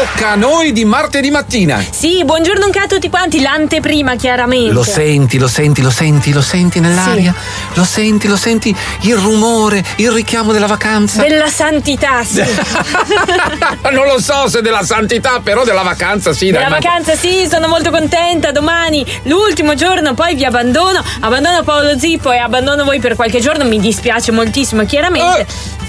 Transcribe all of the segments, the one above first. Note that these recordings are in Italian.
tocca a noi di martedì mattina. Sì, buongiorno a tutti quanti, l'anteprima chiaramente. Lo senti nell'aria? Sì. Lo senti il rumore, il richiamo della vacanza? Della santità, sì. Non lo so se della santità, però della vacanza sì. Della vacanza sì, sono molto contenta. Domani l'ultimo giorno, poi vi abbandono Paolo Zippo e abbandono voi per qualche giorno. Mi dispiace moltissimo, chiaramente.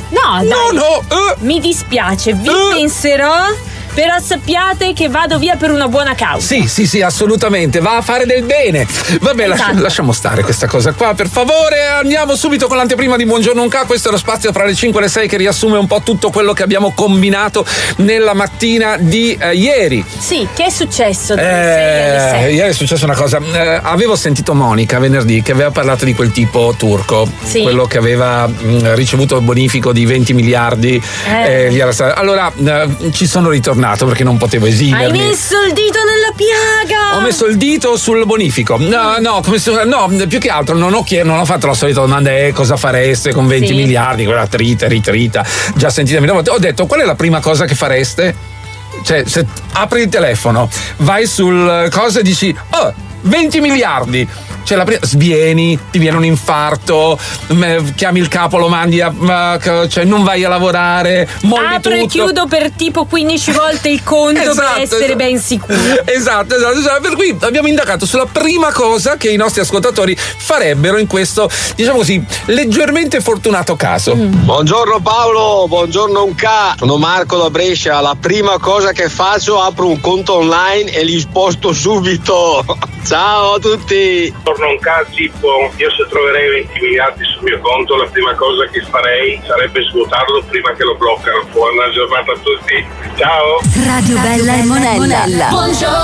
Mi dispiace, vi penserò. Però sappiate che vado via per una buona causa. Sì, assolutamente, va a fare del bene. Vabbè, esatto. Lasciamo stare questa cosa qua, per favore. Andiamo subito con l'anteprima di Buongiorno Unca. Questo è lo spazio fra le 5 e le 6 che riassume un po' tutto quello che abbiamo combinato nella mattina di ieri. Sì, che è successo dalle 6 alle 7? Ieri è successa una cosa. Avevo sentito Monica venerdì che aveva parlato di quel tipo turco, sì. Quello che aveva ricevuto il bonifico di 20 miliardi. Allora ci sono ritornato perché non potevo esimermi. Hai messo il dito nella piaga. Ho messo il dito sul bonifico. No, più che altro non ho fatto la solita domanda, cosa fareste con 20 miliardi, quella ritrita, già sentita mille volte. Ho detto, qual è la prima cosa che fareste? Cioè, se apri il telefono, vai sul cosa e dici 20 miliardi. Cioè svieni, ti viene un infarto, chiami il capo, lo mandi cioè non vai a lavorare, molli apro tutto. E chiudo per tipo 15 volte il conto per essere ben sicuro. Esatto. Per cui abbiamo indagato sulla prima cosa che i nostri ascoltatori farebbero in questo, diciamo così, leggermente fortunato caso. Buongiorno Paolo, buongiorno Unca. Sono Marco da Brescia. La prima cosa che faccio, apro un conto online e li sposto subito. Ciao a tutti. Un Zippo, io se troverei 20 miliardi sul mio conto, la prima cosa che farei sarebbe svuotarlo prima che lo bloccano. Buona giornata a tutti, ciao. Radio Bella e Monella. Buongiorno.